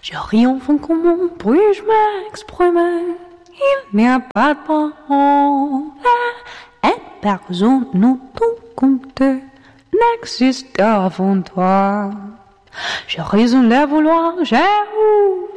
Je ris enfin comment puis-je m'exprimer? Il n'y a pas de parole. Et personne nous tout compter n'existe avant toi. Je ris en les vouloir, j'ai